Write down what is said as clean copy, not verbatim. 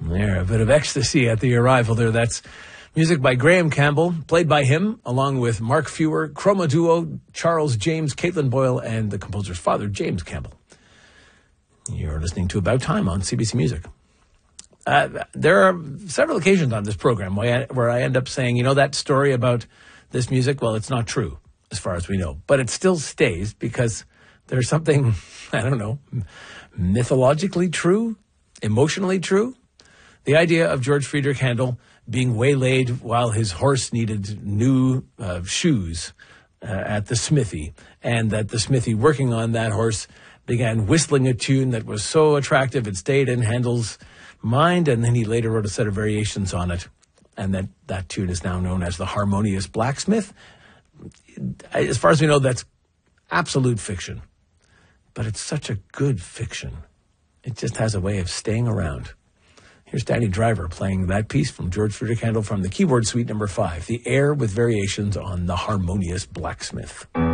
There, a bit of ecstasy at the arrival there. That's music by Graham Campbell, played by him, along with Mark Fewer, Chroma Duo, Charles James, Caitlin Boyle, and the composer's father, James Campbell. You're listening to About Time on CBC Music. There are several occasions on this program where I end up saying, you know, that story about this music, well, it's not true, as far as we know. But it still stays because there's something, I don't know, mythologically true, emotionally true. The idea of George Friedrich Handel being waylaid while his horse needed new shoes at the smithy, and that the smithy working on that horse began whistling a tune that was so attractive it stayed in Handel's mind, and then he later wrote a set of variations on it, and that tune is now known as the Harmonious Blacksmith. As far as we know, that's absolute fiction, but it's such a good fiction. It just has a way of staying around. Here's Danny Driver playing that piece from George Friedrich Handel from the Keyboard Suite No. 5, the air with variations on the Harmonious Blacksmith.